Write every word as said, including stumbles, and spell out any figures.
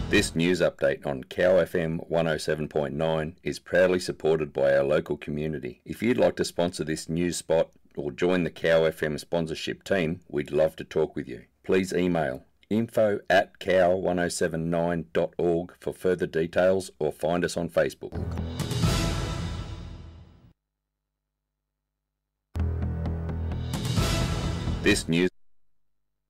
This news update on Cow F M one oh seven point nine is proudly supported by our local community. If you'd like to sponsor this news spot or join the Cow F M sponsorship team, we'd love to talk with you. Please email info at cow one oh seven nine dot org for further details or find us on Facebook. This news